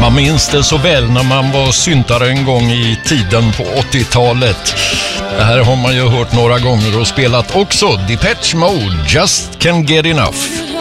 Man minns det så väl när man var syntare en gång i tiden på 80-talet. Det här har man ju hört några gånger och spelat också. Depeche Mode, Just Can't Get Enough.